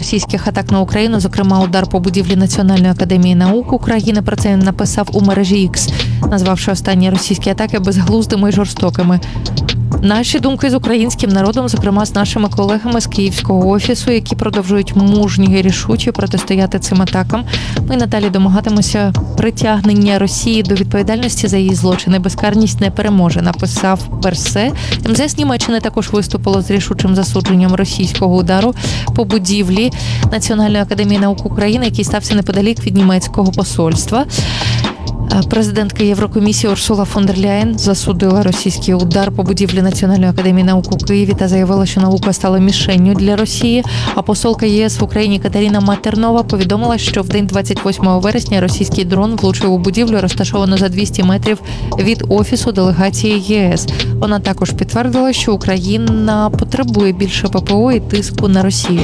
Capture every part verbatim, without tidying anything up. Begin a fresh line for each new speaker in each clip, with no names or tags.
російських атак на Україну, зокрема удар по будівлі Національної академії наук України. Про це він написав у мережі X, назвавши останні російські атаки безглуздими і жорстокими. Наші думки з українським народом, зокрема з нашими колегами з Київського офісу, які продовжують мужньо і рішуче протистояти цим атакам. Ми надалі домагатимося притягнення Росії до відповідальності за її злочини. Безкарність не переможе, написав Берсе. ем зе ес Німеччини також виступило з рішучим засудженням російського удару по будівлі Національної академії наук України, який стався неподалік від німецького посольства. Президентка Єврокомісії Урсула фон дер Ляєн засудила російський удар по будівлі Національної академії наук у Києві та заявила, що наука стала мішенню для Росії. А посолка ЄС в Україні Катерина Матернова повідомила, що в день двадцять восьмого вересня російський дрон влучив у будівлю, розташовану за двісті метрів від офісу делегації ЄС. Вона також підтвердила, що Україна потребує більше пе пе о і тиску на Росію.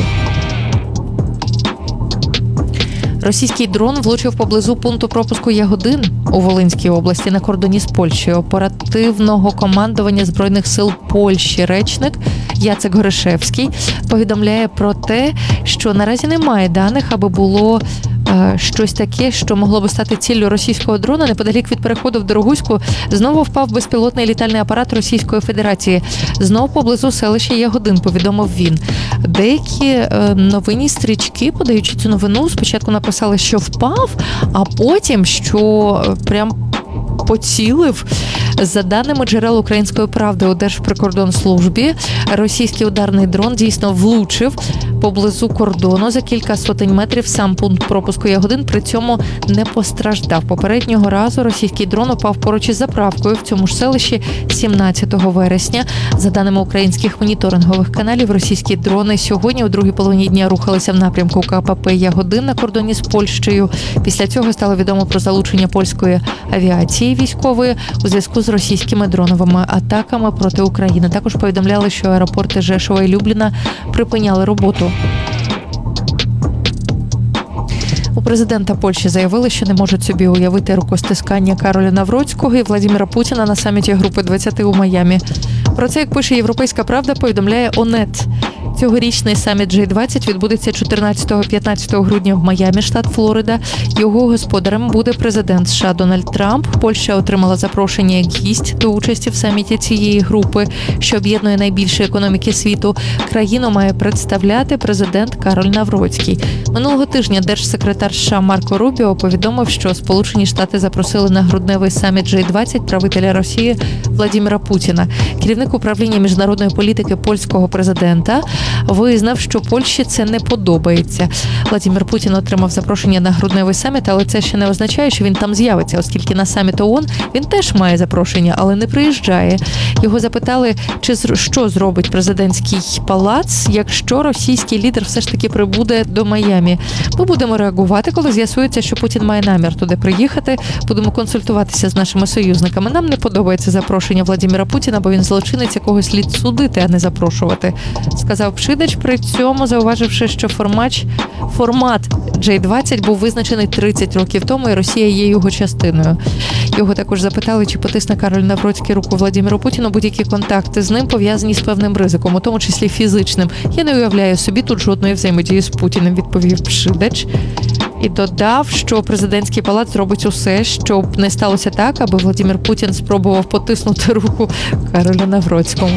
Російський дрон влучив поблизу пункту пропуску Ягодин у Волинській області на кордоні з Польщею. Оперативного командування Збройних сил Польщі речник Яцек Горишевський повідомляє про те, що наразі немає даних, аби було е, щось таке, що могло би стати ціллю російського дрона. Неподалік від переходу в Дорогуську знову впав безпілотний літальний апарат Російської Федерації. Знов поблизу селища Ягодин, повідомив він. Деякі е, новинні стрічки, подаючи цю новину, спочатку написали, що впав, а потім, що прям поцілив. За даними джерел Української правди у Держприкордонслужбі, російський ударний дрон дійсно влучив поблизу кордону за кілька сотень метрів сам пункт пропуску Ягодин, при цьому не постраждав. Попереднього разу російський дрон упав поруч із заправкою в цьому ж селищі сімнадцятого вересня. За даними українських моніторингових каналів, російські дрони сьогодні у другій половині дня рухалися в напрямку ка пе пе Ягодин на кордоні з Польщею. Після цього стало відомо про залучення польської авіації військової у зв'язку з російськими дроновими атаками проти України. Також повідомляли, що аеропорти Жешова і Любліна припиняли роботу. У президента Польщі заявили, що не можуть собі уявити рукостискання Кароля Навроцького і Владимира Путіна на саміті Групи двадцять у Майамі. Про це, як пише «Європейська правда», повідомляє Онет. Цьогорічний саміт джей двадцять відбудеться чотирнадцятого-п'ятнадцятого грудня в Майамі, штат Флорида. Його господарем буде президент США Дональд Трамп. Польща отримала запрошення як гість до участі в саміті цієї групи, що об'єднує найбільші економіки світу. Країну має представляти президент Кароль Навроцький. Минулого тижня держсекретар США Марко Рубіо повідомив, що Сполучені Штати запросили на грудневий саміт джей двадцять правителя Росії Владимира Путіна. Керівник управління міжнародної політики польського президента визнав, що Польщі це не подобається. Владимир Путін отримав запрошення на грудневий саміт, але це ще не означає, що він там з'явиться, оскільки на саміт ООН він теж має запрошення, але не приїжджає. Його запитали, чи що зробить президентський палац, якщо російський лідер все ж таки прибуде до Майамі. Ми будемо реагувати, коли з'ясується, що Путін має намір туди приїхати. Будемо консультуватися з нашими союзниками. Нам не подобається запрошення Владимира Путіна, бо він злочинець, якого слід судити, а не запрошувати, сказав Пшидач, при цьому зауваживши, що формат, формат джей двадцять був визначений тридцять років тому, і Росія є його частиною. Його також запитали, чи потисне Кароль Навроцький руку Владимиру Путіну. Будь-які контакти з ним пов'язані з певним ризиком, у тому числі фізичним. Я не уявляю собі тут жодної взаємодії з Путіним, відповів Пшидач. І додав, що президентський палац зробить усе, щоб не сталося так, аби Владимир Путін спробував потиснути руку Каролю Навроцькому.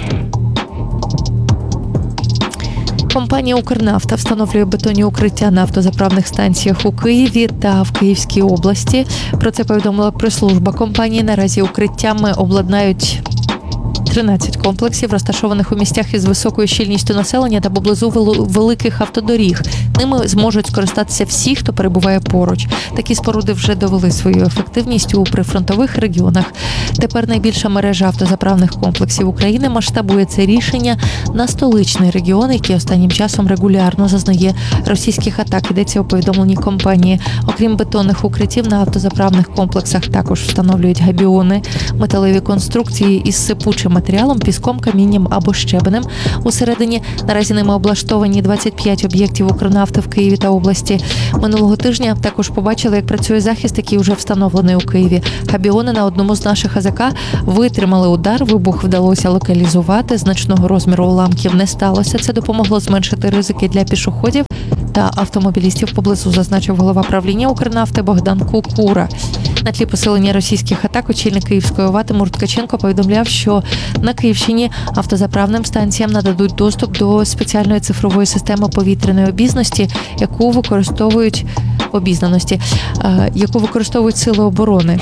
Компанія «Укрнафта» встановлює бетонні укриття на автозаправних станціях у Києві та в Київській області. Про це повідомила прес-служба компанії. Наразі укриттями обладнають тринадцять комплексів, розташованих у місцях із високою щільністю населення та поблизу великих автодоріг. Ними зможуть скористатися всі, хто перебуває поруч. Такі споруди вже довели свою ефективність у прифронтових регіонах. Тепер найбільша мережа автозаправних комплексів України масштабує це рішення на столичний регіон, який останнім часом регулярно зазнає російських атак. Йдеться у повідомленні компанії. Окрім бетонних укриттів, на автозаправних комплексах також встановлюють габіони, металеві конструкції із сипучим матеріалом, піском, камінням або щебенем. Усередині наразі ними облаштовані двадцять п'ять об'єктів «Укрнафти» нафти в Києві та області. Минулого тижня також побачили, як працює захист, який вже встановлений у Києві. Габіони на одному з наших АЗК витримали удар, вибух вдалося локалізувати, значного розміру уламків не сталося. Це допомогло зменшити ризики для пішоходів та автомобілістів поблизу, зазначив голова правління Укрнафти Богдан Кукура. На тлі посилення російських атак очільник Київської ОВА Тимур Ткаченко повідомляв, що на Київщині автозаправним станціям нададуть доступ до спеціальної цифрової системи повітряної обізнаності, яку використовують обізнаності, яку використовують сили оборони.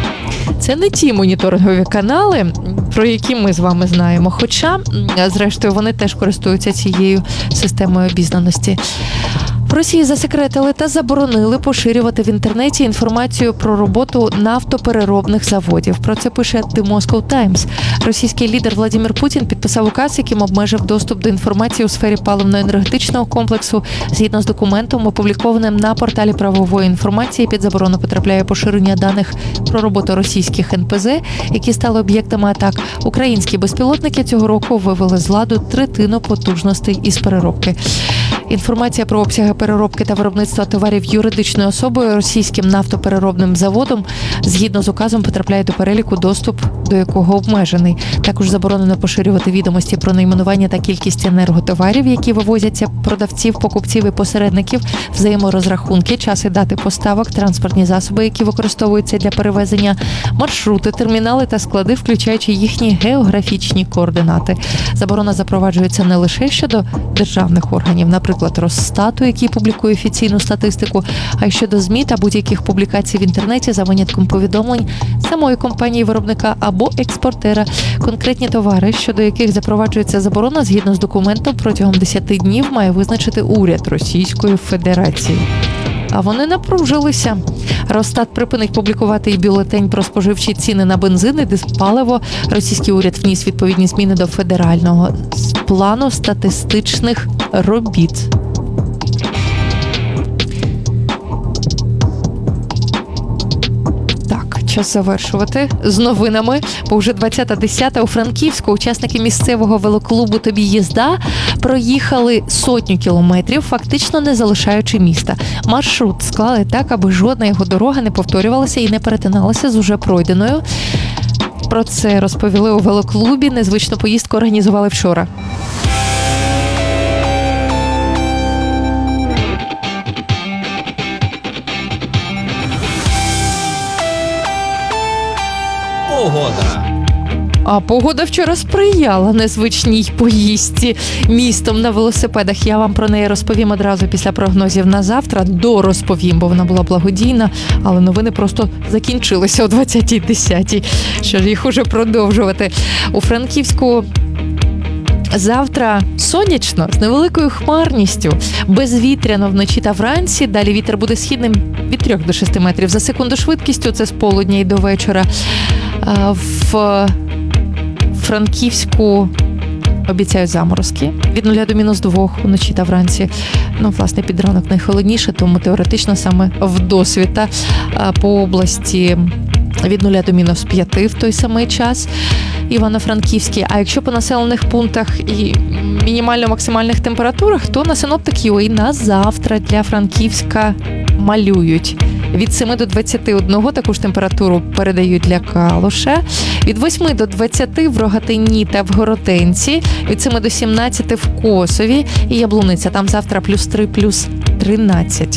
Це не ті моніторингові канали, про які ми з вами знаємо, хоча, зрештою, вони теж користуються цією системою обізнаності. В Росії засекретили та заборонили поширювати в інтернеті інформацію про роботу нафтопереробних заводів. Про це пише The Moscow Times. Російський лідер Владимир Путін підписав указ, яким обмежив доступ до інформації у сфері паливно-енергетичного комплексу. Згідно з документом, опублікованим на порталі правової інформації, під заборону потрапляє поширення даних про роботу російських ен пе зе, які стали об'єктами атак. Українські безпілотники цього року вивели з ладу третину потужностей із переробки. Інформація про обсяги переробки та виробництва товарів юридичною особою російським нафтопереробним заводом згідно з указом потрапляє до переліку, доступ до якого обмежений. Також заборонено поширювати відомості про найменування та кількість енерготоварів, які вивозяться продавців, покупців і посередників, взаєморозрахунки, час і дати поставок, транспортні засоби, які використовуються для перевезення, маршрути, термінали та склади, включаючи їхні географічні координати. Заборона запроваджується не лише щодо державних органів, наприклад, Росстату, який публікує офіційну статистику, а й щодо ЗМІ та будь-яких публікацій в інтернеті за винятком повідомлень самої компанії-виробника або експортера. Конкретні товари, щодо яких запроваджується заборона, згідно з документом, протягом десяти днів має визначити уряд Російської Федерації. А вони напружилися. Росстат припинить публікувати і бюлетень про споживчі ціни на бензин і диспаливо. Російський уряд вніс відповідні зміни до федерального плану статистичних робіт. Час завершувати з новинами, бо вже двадцята десята у Франківську учасники місцевого велоклубу «Тобі їзда» проїхали сотню кілометрів, фактично не залишаючи міста. Маршрут склали так, аби жодна його дорога не повторювалася і не перетиналася з уже пройденою. Про це розповіли у велоклубі. Незвичну поїздку організували вчора.
Погода.
А погода вчора сприяла незвичній поїздці містом на велосипедах. Я вам про неї розповім одразу після прогнозів на завтра. Дорозповім, бо вона була благодійна, але новини просто закінчилися о двадцятій десятій. Що ж, їх уже продовжувати. У Франківську завтра сонячно, з невеликою хмарністю, безвітряно вночі та вранці. Далі вітер буде східним від трьох до шести метрів за секунду швидкістю. Це з полудня і до вечора. В Франківську обіцяють заморозки від нуля до мінус двох уночі та вранці. Ну, власне, під ранок найхолодніше, тому теоретично саме вдосвіта. По області від нуля до мінус п'яти в той самий час. Івано-Франківській. А якщо по населених пунктах і мінімально-максимальних температурах, то на синоптик ю а на завтра для Франківська малюють. Від семи до двадцяти одного таку ж температуру передають для Калуша. Від восьми до двадцяти в Рогатині та в Горотенці. Від семи до сімнадцяти в Косові і Яблуниця. Там завтра плюс три, плюс тринадцять.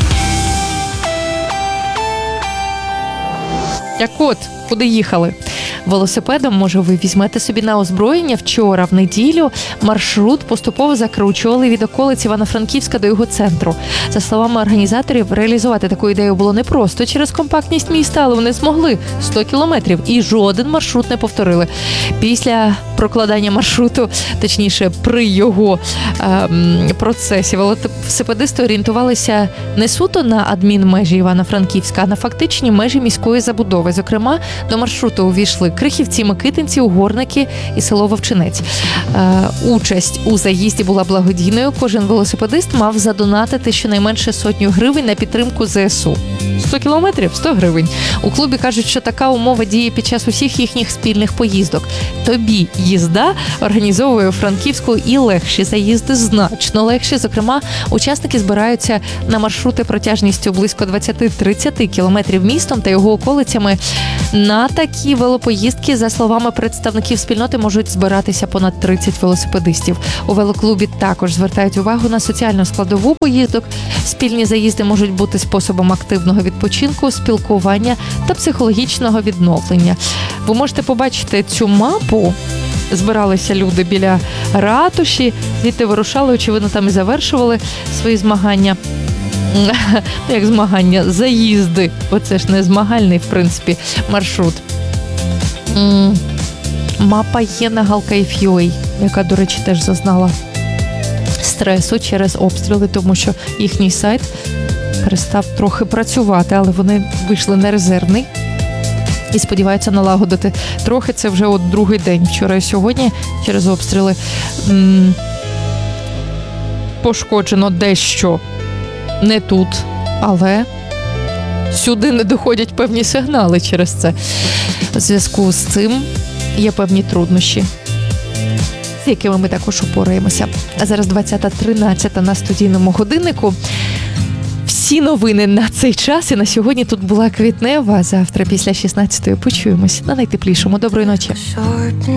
Як от, куди їхали? Велосипедом, може, ви візьмете собі на озброєння. Вчора, в неділю, маршрут поступово закручували від околиць Івано-Франківська до його центру. За словами організаторів, реалізувати таку ідею було непросто через компактність міста, але вони змогли сто кілометрів і жоден маршрут не повторили. Після прокладання маршруту, точніше, при його ем, процесі, велосипедисти орієнтувалися не суто на адмінмежі Івано-Франківська, а на фактичні межі міської забудови. Зокрема, До маршруту увійшли Крихівці, Микитинці, Угорники і село Вовчинець. Е, участь у заїзді була благодійною. Кожен велосипедист мав задонатити щонайменше сотню гривень на підтримку ЗСУ. сто кілометрів – сто гривень. У клубі кажуть, що така умова діє під час усіх їхніх спільних поїздок. Тобі їзда організовує у Франківську і легші заїзди, значно легші. Зокрема, учасники збираються на маршрути протяжністю близько двадцять-тридцять кілометрів містом та його околицями. На такі велопоїздки, за словами представників спільноти, можуть збиратися понад тридцять велосипедистів. У велоклубі також звертають увагу на соціальну складову поїздок. Спільні заїзди можуть бути способом активного відпочинку, спілкування та психологічного відновлення. Ви можете побачити цю мапу. Збиралися люди біля ратуші, звідти вирушали, очевидно, там і завершували свої змагання. Як змагання, заїзди. Оце ж не змагальний, в принципі, маршрут. Мапа є на Галкаїф.ua, яка, до речі, теж зазнала стресу через обстріли, тому що їхній сайт перестав трохи працювати, але вони вийшли на резервний і сподіваються налагодити. Трохи це вже от другий день, вчора і сьогодні, через обстріли м- пошкоджено дещо не тут, але сюди не доходять певні сигнали через це. У зв'язку з цим є певні труднощі, з якими ми також упораємося. А зараз двадцята тринадцята на студійному годиннику. Всі новини на цей час, і на сьогодні тут була Квітнева. Завтра після шістнадцятої почуємось на найтеплішому. Доброї ночі.